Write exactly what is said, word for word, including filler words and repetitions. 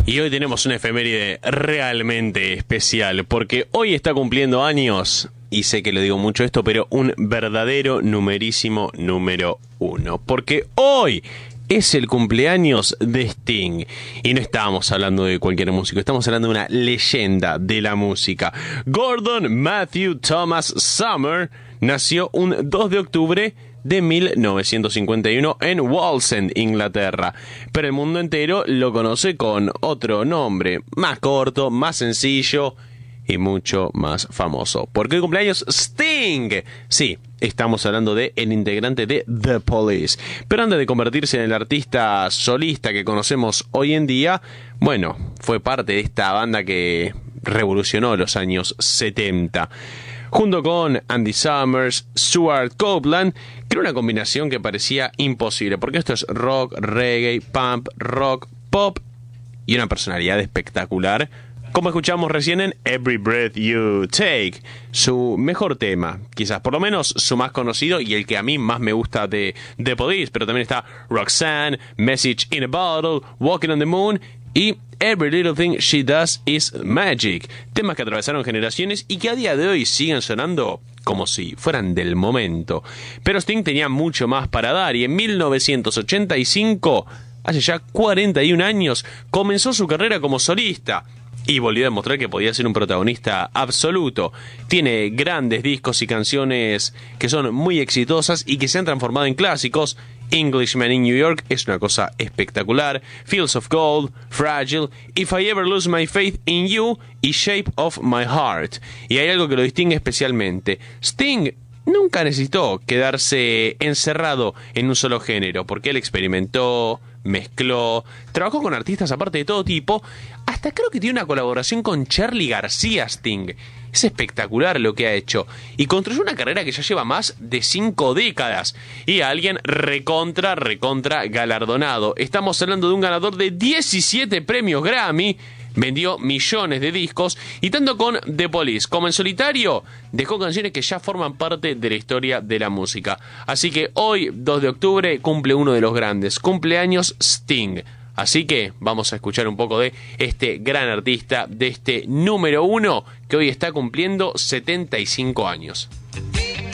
Y hoy tenemos una efeméride realmente especial, porque hoy está cumpliendo años, y sé que lo digo mucho esto, pero un verdadero numerísimo número uno. Porque hoy es el cumpleaños de Sting. Y no estamos hablando de cualquier músico, estamos hablando de una leyenda de la música. Gordon Matthew Thomas Summer nació un dos de octubre de mil novecientos cincuenta y uno en Wallsend, Inglaterra, pero el mundo entero lo conoce con otro nombre, más corto, más sencillo y mucho más famoso. ¿Por qué cumpleaños Sting? Sí, estamos hablando de el integrante de The Police, pero antes de convertirse en el artista solista que conocemos hoy en día, bueno, fue parte de esta banda que revolucionó los años setenta. Junto con Andy Summers, Stuart Copeland, creó una combinación que parecía imposible, porque esto es rock, reggae, punk, rock, pop y una personalidad espectacular, como escuchamos recién en Every Breath You Take, su mejor tema, quizás por lo menos su más conocido y el que a mí más me gusta de The Police, pero también está Roxanne, Message in a Bottle, Walking on the Moon y Every Little Thing She Does Is Magic, temas que atravesaron generaciones y que a día de hoy siguen sonando como si fueran del momento. Pero Sting tenía mucho más para dar y en mil novecientos ochenta y cinco, hace ya cuarenta y un años, comenzó su carrera como solista y volvió a demostrar que podía ser un protagonista absoluto. Tiene grandes discos y canciones que son muy exitosas y que se han transformado en clásicos. Englishman in New York es una cosa espectacular, Fields of Gold, Fragile, If I Ever Lose My Faith in You y Shape of My Heart. Y hay algo que lo distingue especialmente. Sting nunca necesitó quedarse encerrado en un solo género, porque él experimentó, mezcló, trabajó con artistas aparte de todo tipo, hasta creo que tiene una colaboración con Charly García Sting. Es espectacular lo que ha hecho y construyó una carrera que ya lleva más de cinco décadas y a alguien recontra, recontra galardonado. Estamos hablando de un ganador de diecisiete premios Grammy, vendió millones de discos y tanto con The Police como en solitario dejó canciones que ya forman parte de la historia de la música. Así que hoy, dos de octubre, cumple uno de los grandes, cumpleaños Sting. Así que vamos a escuchar un poco de este gran artista, de este número uno que hoy está cumpliendo setenta y cinco años.